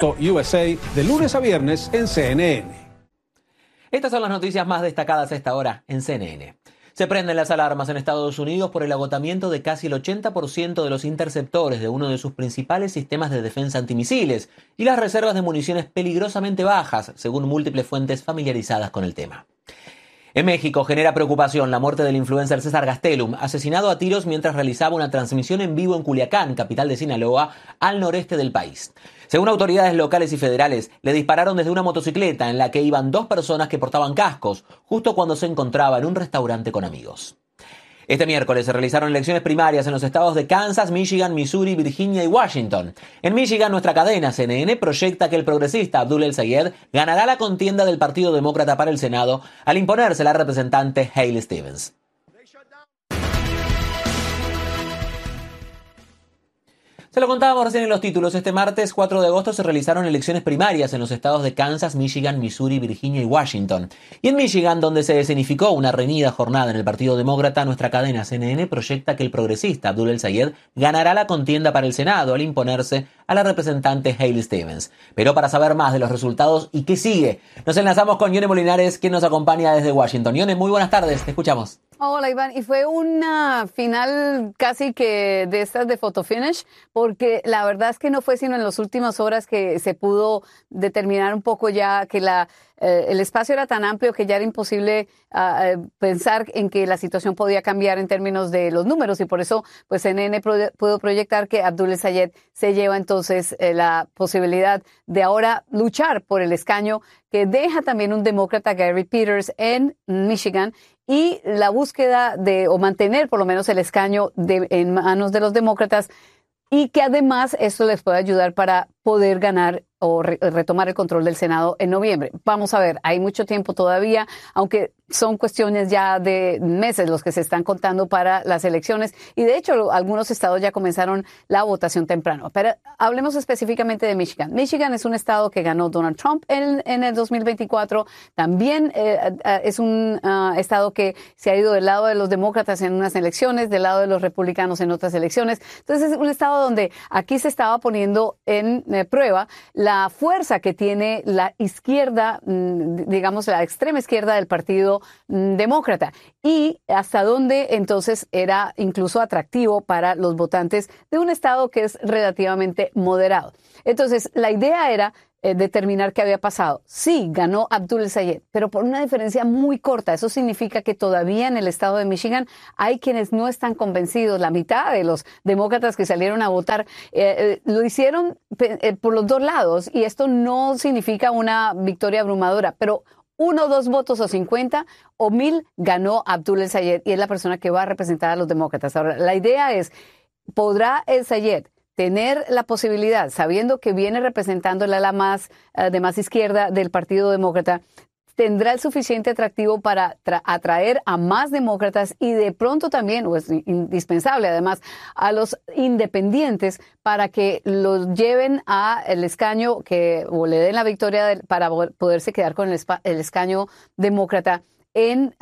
USA de lunes a viernes en CNN. Estas son las noticias más destacadas a esta hora en CNN. Se prenden las alarmas en Estados Unidos por el agotamiento de casi el 80% de los interceptores de uno de sus principales sistemas de defensa antimisiles y las reservas de municiones peligrosamente bajas, según múltiples fuentes familiarizadas con el tema. En México genera preocupación la muerte del influencer César Gastelum, asesinado a tiros mientras realizaba una transmisión en vivo en Culiacán, capital de Sinaloa, al noreste del país. Según autoridades locales y federales, le dispararon desde una motocicleta en la que iban 2 personas que portaban cascos, justo cuando se encontraba en un restaurante con amigos. Este miércoles se realizaron elecciones primarias en los estados de Kansas, Michigan, Missouri, Virginia y Washington. En Michigan, nuestra cadena CNN proyecta que el progresista Abdul El-Sayed ganará la contienda del Partido Demócrata para el Senado al imponerse la representante Haley Stevens. Se lo contábamos recién en los títulos. Este martes 4 de agosto se realizaron elecciones primarias en los estados de Kansas, Michigan, Missouri, Virginia y Washington. Y en Michigan, donde se escenificó una reñida jornada en el Partido Demócrata, nuestra cadena CNN proyecta que el progresista Abdul El-Sayed ganará la contienda para el Senado al imponerse a la representante Haley Stevens. Pero para saber más de los resultados y qué sigue, nos enlazamos con Yone Molinares, quien nos acompaña desde Washington. Yone, muy buenas tardes, te escuchamos. Hola, Iván. Y fue una final casi que de estas de photo finish, porque la verdad es que no fue sino en las últimas horas que se pudo determinar un poco ya que el espacio era tan amplio que ya era imposible pensar en que la situación podía cambiar en términos de los números, y por eso pues CNN pudo proyectar que Abdul El-Sayed se lleva entonces la posibilidad de ahora luchar por el escaño que deja también un demócrata, Gary Peters, en Michigan, y la búsqueda o mantener por lo menos el escaño en manos de los demócratas, y que además esto les puede ayudar para poder ganar o retomar el control del Senado en noviembre. Vamos a ver, hay mucho tiempo todavía, aunque son cuestiones ya de meses los que se están contando para las elecciones, y de hecho algunos estados ya comenzaron la votación temprano. Pero hablemos específicamente de Michigan. Michigan es un estado que ganó Donald Trump en el 2024. También es un estado que se ha ido del lado de los demócratas en unas elecciones, del lado de los republicanos en otras elecciones. Entonces es un estado donde aquí se estaba poniendo en prueba la fuerza que tiene la izquierda, digamos la extrema izquierda del Partido Demócrata, y hasta dónde entonces era incluso atractivo para los votantes de un estado que es relativamente moderado. Entonces la idea era determinar qué había pasado. Sí, ganó Abdul El-Sayed, pero por una diferencia muy corta. Eso significa que todavía en el estado de Michigan hay quienes no están convencidos. La mitad de los demócratas que salieron a votar lo hicieron por los dos lados, y esto no significa una victoria abrumadora, pero 1, 2 votos o 50 o 1000 ganó Abdul El-Sayed, y es la persona que va a representar a los demócratas. Ahora, la idea es, ¿podrá El-Sayed tener la posibilidad, sabiendo que viene representando el ala más de más izquierda del Partido Demócrata, tendrá el suficiente atractivo para atraer a más demócratas y de pronto también, o es indispensable además, a los independientes para que los lleven al escaño o le den la victoria para poderse quedar con el escaño demócrata en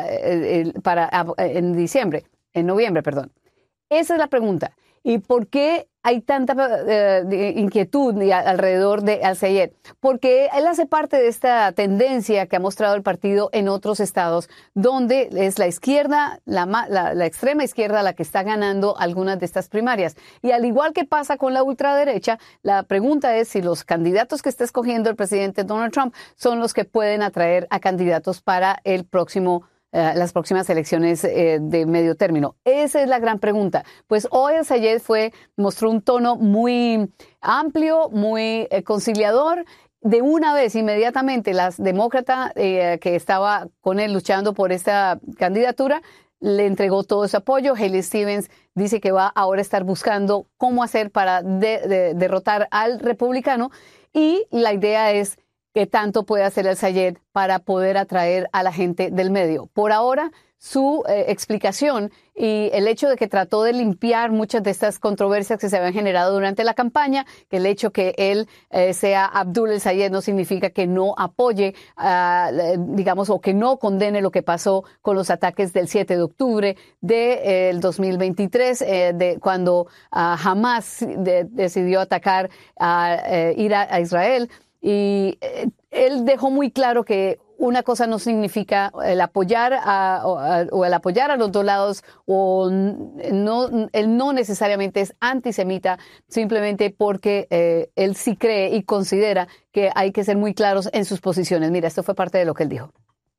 noviembre, perdón? Esa es la pregunta. ¿Y por qué hay tanta inquietud alrededor de El-Sayed? Porque él hace parte de esta tendencia que ha mostrado el partido en otros estados, donde es la izquierda, la extrema izquierda, la que está ganando algunas de estas primarias. Y al igual que pasa con la ultraderecha, la pregunta es si los candidatos que está escogiendo el presidente Donald Trump son los que pueden atraer a candidatos para las próximas elecciones de medio término. Esa es la gran pregunta. Pues hoy El-Sayed mostró un tono muy amplio, muy conciliador. De una vez, inmediatamente, las demócratas que estaba con él luchando por esta candidatura le entregó todo su apoyo. Haley Stevens dice que va ahora a estar buscando cómo hacer para derrotar al republicano, y la idea es qué tanto puede hacer El-Sayed para poder atraer a la gente del medio. Por ahora, su explicación y el hecho de que trató de limpiar muchas de estas controversias que se habían generado durante la campaña, que el hecho que él sea Abdul el-Sayed no significa que no apoye, digamos, o que no condene lo que pasó con los ataques del 7 de octubre del 2023, cuando Hamas decidió atacar ir a Israel. Y él dejó muy claro que una cosa no significa el apoyar o el apoyar a los dos lados, o no, él no necesariamente es antisemita, simplemente porque él sí cree y considera que hay que ser muy claros en sus posiciones. Mira, esto fue parte de lo que él dijo.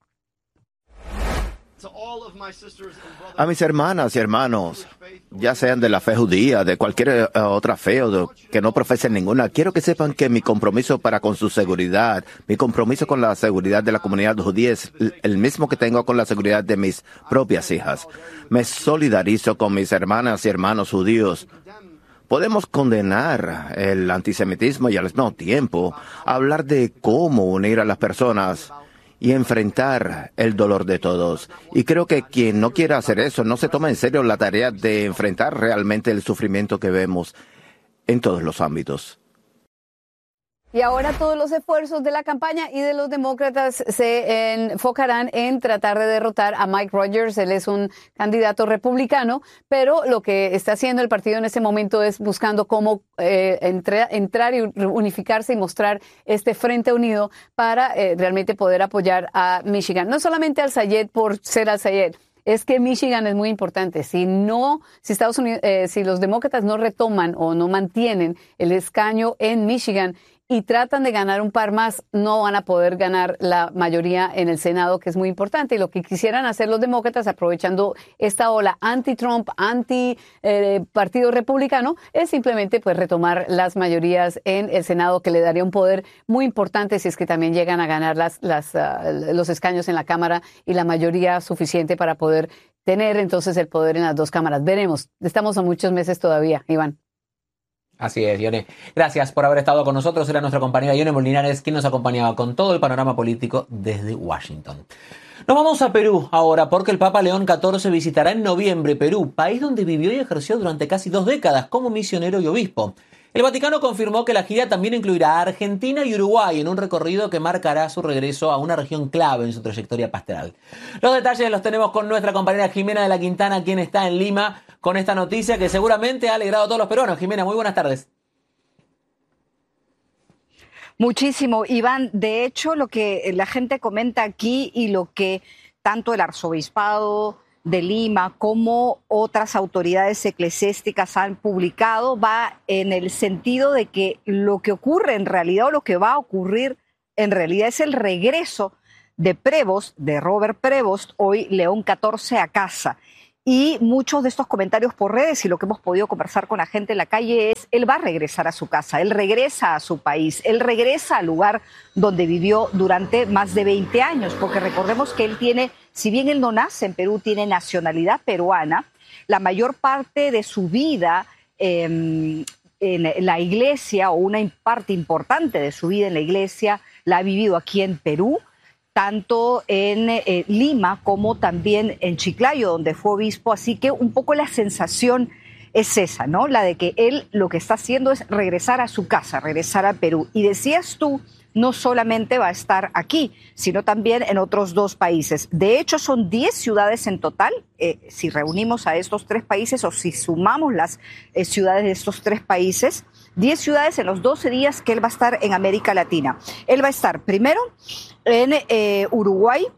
A mis hermanas y hermanos, ya sean de la fe judía, de cualquier otra fe o que no profesen ninguna, quiero que sepan que mi compromiso para con su seguridad, mi compromiso con la seguridad de la comunidad judía es el mismo que tengo con la seguridad de mis propias hijas. Me solidarizo con mis hermanas y hermanos judíos. Podemos condenar el antisemitismo y al mismo tiempo hablar de cómo unir a las personas y enfrentar el dolor de todos. Y creo que quien no quiera hacer eso no se toma en serio la tarea de enfrentar realmente el sufrimiento que vemos en todos los ámbitos. Y ahora todos los esfuerzos de la campaña y de los demócratas se enfocarán en tratar de derrotar a Mike Rogers. Él es un candidato republicano, pero lo que está haciendo el partido en este momento es buscando cómo entrar y unificarse y mostrar este frente unido para realmente poder apoyar a Michigan. No solamente al Sayed por ser al Sayed. Es que Michigan es muy importante. Si Estados Unidos, si los demócratas no retoman o no mantienen el escaño en Michigan y tratan de ganar un par más, no van a poder ganar la mayoría en el Senado, que es muy importante. Y lo que quisieran hacer los demócratas, aprovechando esta ola anti-Trump, anti-partido republicano, es simplemente pues retomar las mayorías en el Senado, que le daría un poder muy importante si es que también llegan a ganar los escaños en la Cámara y la mayoría suficiente para poder tener entonces el poder en las dos cámaras. Veremos. Estamos a muchos meses todavía, Iván. Así es, Yone. Gracias por haber estado con nosotros. Era nuestra compañera Yone Molinares quien nos acompañaba con todo el panorama político desde Washington. Nos vamos a Perú ahora, porque el Papa León XIV visitará en noviembre Perú, país donde vivió y ejerció durante casi 2 décadas como misionero y obispo. El Vaticano confirmó que la gira también incluirá a Argentina y Uruguay en un recorrido que marcará su regreso a una región clave en su trayectoria pastoral. Los detalles los tenemos con nuestra compañera Jimena de la Quintana, quien está en Lima con esta noticia que seguramente ha alegrado a todos los peruanos. Jimena, muy buenas tardes. Muchísimo, Iván. De hecho, lo que la gente comenta aquí y lo que tanto el arzobispado de Lima como otras autoridades eclesiásticas han publicado va en el sentido de que lo que ocurre en realidad o lo que va a ocurrir en realidad es el regreso de Prevost, de Robert Prevost, hoy León XIV, a casa. Y muchos de estos comentarios por redes y lo que hemos podido conversar con la gente en la calle es, él va a regresar a su casa, él regresa a su país, él regresa al lugar donde vivió durante más de 20 años, porque recordemos que él tiene, si bien él no nace en Perú, tiene nacionalidad peruana, la mayor parte de su vida en la iglesia, o una parte importante de su vida en la iglesia, la ha vivido aquí en Perú, tanto en Lima como también en Chiclayo, donde fue obispo. Así que un poco la sensación es esa, ¿no? La de que él lo que está haciendo es regresar a su casa, regresar a Perú. Y decías tú, no solamente va a estar aquí, sino también en otros 2 países. De hecho, son 10 ciudades en total, si reunimos a estos 3 países o si sumamos las ciudades de estos 3 países, 10 ciudades en los 12 días que él va a estar en América Latina. Él va a estar primero en Uruguay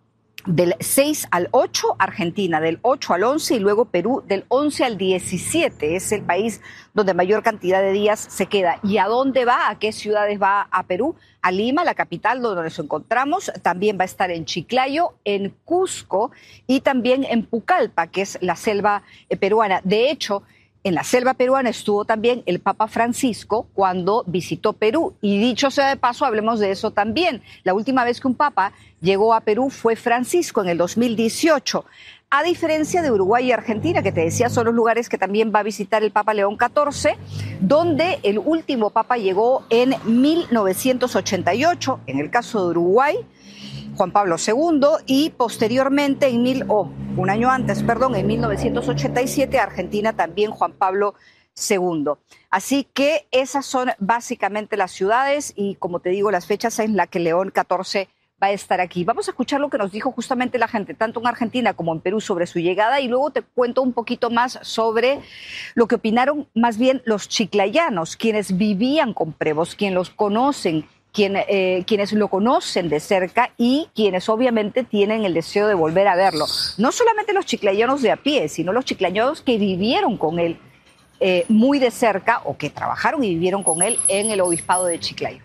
del 6 al 8, Argentina del 8 al 11 y luego Perú del 11 al 17. Es el país donde mayor cantidad de días se queda. ¿Y a dónde va? ¿A qué ciudades va a Perú? A Lima, la capital donde nos encontramos. También va a estar en Chiclayo, en Cusco y también en Pucallpa, que es la selva peruana. De hecho, en la selva peruana estuvo también el Papa Francisco cuando visitó Perú. Y dicho sea de paso, hablemos de eso también. La última vez que un papa llegó a Perú fue Francisco en el 2018. A diferencia de Uruguay y Argentina, que te decía son los lugares que también va a visitar el Papa León XIV, donde el último papa llegó en 1988. En el caso de Uruguay, Juan Pablo II, y posteriormente, un año antes, en 1987, Argentina también Juan Pablo II. Así que esas son básicamente las ciudades y, como te digo, las fechas en las que León XIV va a estar aquí. Vamos a escuchar lo que nos dijo justamente la gente, tanto en Argentina como en Perú, sobre su llegada, y luego te cuento un poquito más sobre lo que opinaron más bien los chiclayanos, quienes vivían con Prevost, quienes los conocen, quienes lo conocen de cerca y quienes obviamente tienen el deseo de volver a verlo. No solamente los chiclayanos de a pie, sino los chiclayanos que vivieron con él muy de cerca o que trabajaron y vivieron con él en el obispado de Chiclayo.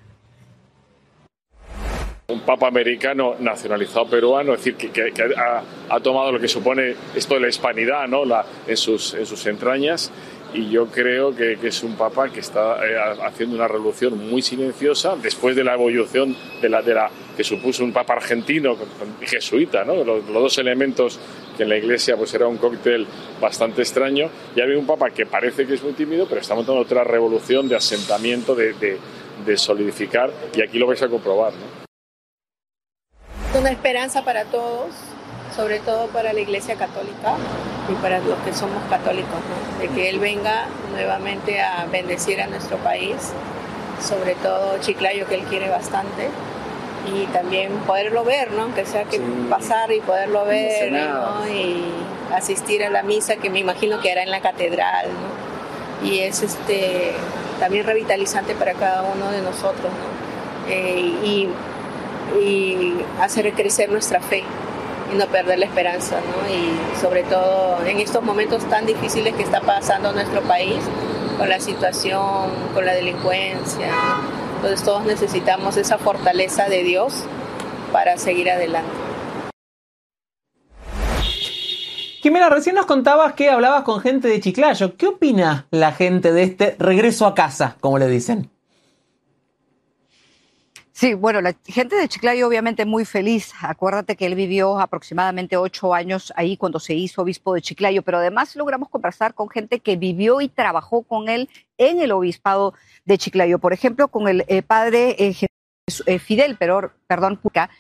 Un papa americano nacionalizado peruano, es decir, que ha tomado lo que supone esto de la hispanidad, ¿no? en sus entrañas, y yo creo que es un papa que está haciendo una revolución muy silenciosa después de la evolución de la que supuso un papa argentino y jesuita, ¿no? Los dos elementos que en la iglesia pues era un cóctel bastante extraño, y ha habido un papa que parece que es muy tímido, pero está montando otra revolución de asentamiento, de solidificar, y aquí lo vais a comprobar, ¿no? Una esperanza para todos, sobre todo para la Iglesia Católica y para los que somos católicos, ¿no? De que Él venga nuevamente a bendecir a nuestro país, sobre todo Chiclayo, que Él quiere bastante, y también poderlo ver, ¿no? Que sea que pasar y poderlo ver, ¿no? Y asistir a la misa, que me imagino que hará en la catedral, ¿no? Y es también revitalizante para cada uno de nosotros, ¿no? Y hacer crecer nuestra fe y no perder la esperanza, ¿no? Y sobre todo en estos momentos tan difíciles que está pasando nuestro país, con la situación, con la delincuencia, ¿no? Entonces todos necesitamos esa fortaleza de Dios para seguir adelante. Jimena, recién nos contabas que hablabas con gente de Chiclayo. ¿Qué opina la gente de este regreso a casa, como le dicen? Sí, bueno, la gente de Chiclayo obviamente muy feliz. Acuérdate que él vivió aproximadamente 8 años ahí cuando se hizo obispo de Chiclayo, pero además logramos conversar con gente que vivió y trabajó con él en el obispado de Chiclayo. Por ejemplo, con el padre Fidel, Puca,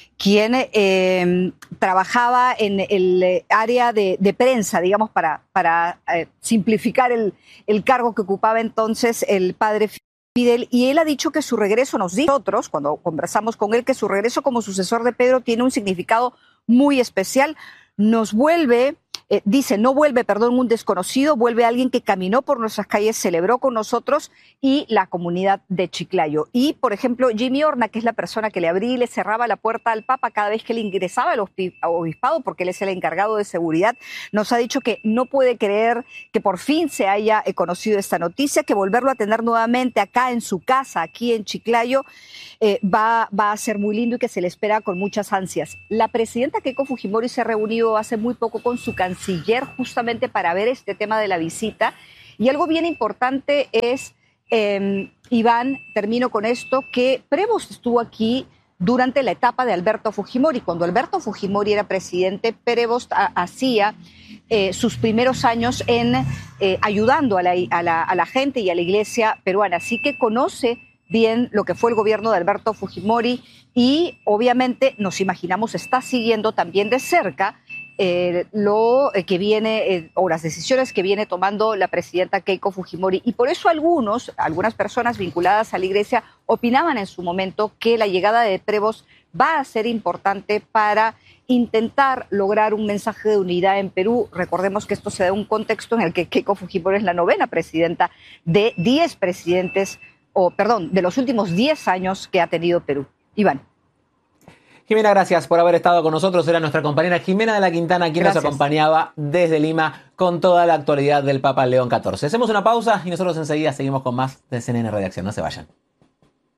quien trabajaba en el área de prensa, digamos, para simplificar el cargo que ocupaba entonces el padre Fidel, y él ha dicho que su regreso, nos dijo nosotros, cuando conversamos con él, que su regreso como sucesor de Pedro tiene un significado muy especial. Nos vuelve, no vuelve un desconocido, vuelve alguien que caminó por nuestras calles, celebró con nosotros y la comunidad de Chiclayo. Y, por ejemplo, Jimmy Horna, que es la persona que le abría y le cerraba la puerta al Papa cada vez que él ingresaba al obispado, porque él es el encargado de seguridad, nos ha dicho que no puede creer que por fin se haya conocido esta noticia, que volverlo a tener nuevamente acá en su casa, aquí en Chiclayo, va a ser muy lindo y que se le espera con muchas ansias. La presidenta Keiko Fujimori se ha reunido hace muy poco con su canciller justamente para ver este tema de la visita, y algo bien importante es, Iván, termino con esto, que Prevost estuvo aquí durante la etapa de Alberto Fujimori. Cuando Alberto Fujimori era presidente, Prevost hacía sus primeros años en ayudando a la gente y a la iglesia peruana, así que conoce bien lo que fue el gobierno de Alberto Fujimori y obviamente nos imaginamos está siguiendo también de cerca lo que viene o las decisiones que viene tomando la presidenta Keiko Fujimori, y por eso algunas personas vinculadas a la iglesia opinaban en su momento que la llegada de Prevost va a ser importante para intentar lograr un mensaje de unidad en Perú. Recordemos que esto se da en un contexto en el que Keiko Fujimori es la 9ª presidenta de 10 presidentes, de los últimos 10 años que ha tenido Perú. Iván. Jimena, gracias por haber estado con nosotros. Era nuestra compañera Jimena de la Quintana, quien nos acompañaba desde Lima con toda la actualidad del Papa León XIV. Hacemos una pausa y nosotros enseguida seguimos con más de CNN Redacción. No se vayan.